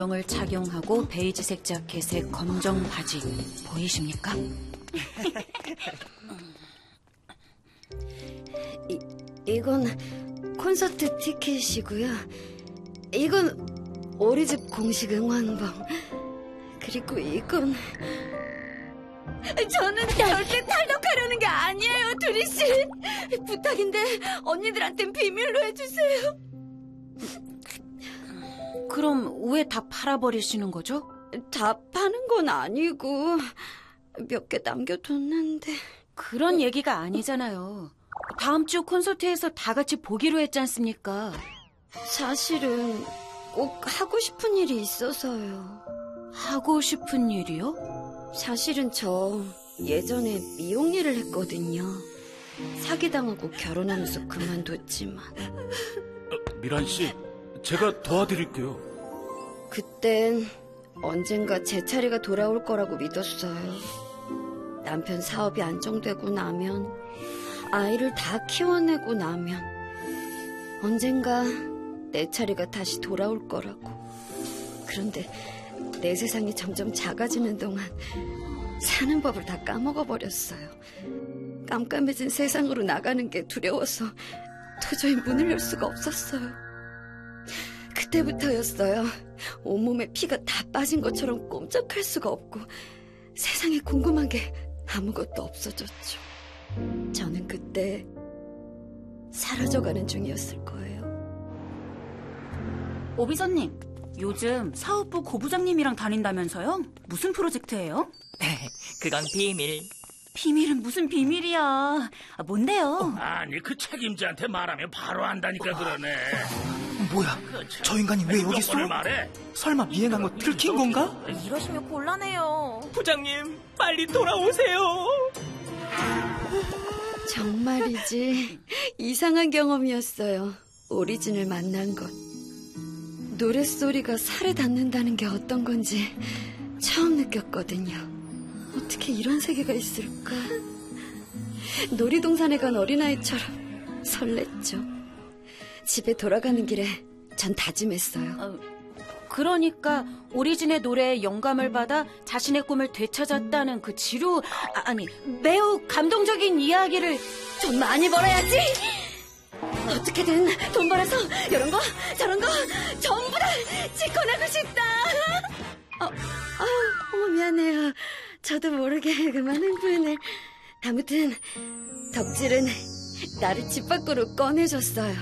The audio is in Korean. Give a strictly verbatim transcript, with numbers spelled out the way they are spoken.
을 착용하고 베이지색 자켓에 검정 바지 보이십니까? 이, 이건 콘서트 티켓이고요. 이건 우리 집 공식 응원봉. 그리고 이건... 저는 절대 탈덕하려는 게 아니에요, 두리씨. 부탁인데 언니들한텐 비밀로 해주세요. 그럼 왜 다 팔아버리시는 거죠? 다 파는 건 아니고 몇 개 남겨뒀는데. 그런 얘기가 아니잖아요. 다음 주 콘서트에서 다 같이 보기로 했지 않습니까? 사실은 꼭 하고 싶은 일이 있어서요. 하고 싶은 일이요? 사실은 저 예전에 미용 일을 했거든요. 사기당하고 결혼하면서 그만뒀지만. 어, 미란 씨, 제가 도와드릴게요. 그땐 언젠가 제 차례가 돌아올 거라고 믿었어요. 남편 사업이 안정되고 나면, 아이를 다 키워내고 나면 언젠가 내 차례가 다시 돌아올 거라고. 그런데 내 세상이 점점 작아지는 동안 사는 법을 다 까먹어버렸어요. 깜깜해진 세상으로 나가는 게 두려워서 도저히 문을 열 수가 없었어요. 그때부터였어요. 온몸에 피가 다 빠진 것처럼 꼼짝할 수가 없고 세상에 궁금한 게 아무것도 없어졌죠. 저는 그때 사라져가는 중이었을 거예요. 오비서님, 요즘 사업부 고부장님이랑 다닌다면서요? 무슨 프로젝트예요? 그건 비밀. 비밀은 무슨 비밀이야. 아, 뭔데요? 아니, 그 책임자한테 말하면 바로 안다니까 그러네. 뭐야, 저 인간이 왜 여기 있어? 말해? 설마 미행한 거 들킨 건가? 이러시면 곤란해요. 부장님, 빨리 돌아오세요. 정말이지 이상한 경험이었어요. 오리진을 만난 것. 노랫소리가 살에 닿는다는 게 어떤 건지 처음 느꼈거든요. 어떻게 이런 세계가 있을까? 놀이동산에 간 어린아이처럼 설렜죠. 집에 돌아가는 길에 전 다짐했어요. 어, 그러니까 오리진의 노래에 영감을 받아 자신의 꿈을 되찾았다는 그 지루, 아, 아니 매우 감동적인 이야기를. 돈 많이 벌어야지. 어떻게든 돈 벌어서 이런 거 저런 거 전부 다 지켜내고 싶다. 어, 어, 어머 미안해요. 저도 모르게 그만 흥분을. 아무튼 덕질은 나를 집 밖으로 꺼내줬어요.